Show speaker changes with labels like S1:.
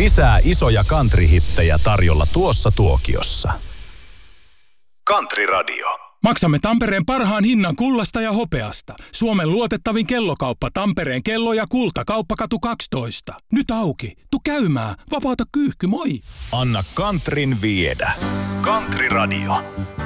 S1: Lisää isoja country-hittejä tarjolla tuossa tuokiossa. Country Radio.
S2: Maksamme Tampereen parhaan hinnan kullasta ja hopeasta. Suomen luotettavin kellokauppa Tampereen kello ja kulta. Kauppakatu 12. Nyt auki. Tu käymään. Vapauta kyyhky, moi.
S1: Anna countryn viedä. Country Radio.